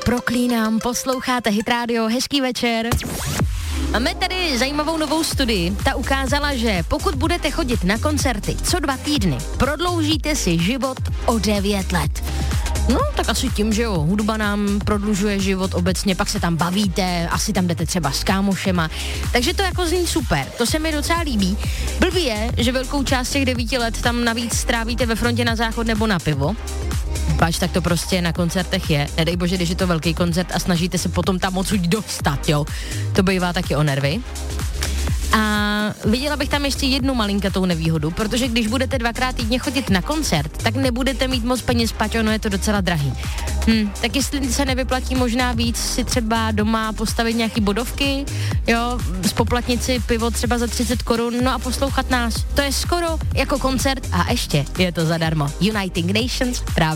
proklínám, posloucháte Hit Radio, hezký večer. Máme tady zajímavou novou studii. Ta ukázala, že pokud budete chodit na koncerty co 2 týdny, prodloužíte si život o 9 let. No, tak asi tím, že jo, hudba nám prodlužuje život obecně, pak se tam bavíte, asi tam jdete třeba s kámošema, takže to jako zní super, to se mi docela líbí. Blbý je, že velkou část těch 9 let tam navíc strávíte ve frontě na záchod nebo na pivo. Páč, tak to prostě na koncertech je. Nedej bože, když je to velký koncert a snažíte se potom tam odsud dostat, jo. To bývá taky o nervy. A viděla bych tam ještě jednu malinkatou nevýhodu, protože když budete 2krát týdně chodit na koncert, tak nebudete mít moc peněz, pač ono je to docela drahý. Tak jestli se nevyplatí možná víc si třeba doma postavit nějaký bodovky, jo, spoplatnit si pivo třeba za 30 korun, no a poslouchat nás. To je skoro jako koncert a ještě je to zadarmo. Uniting Nations právě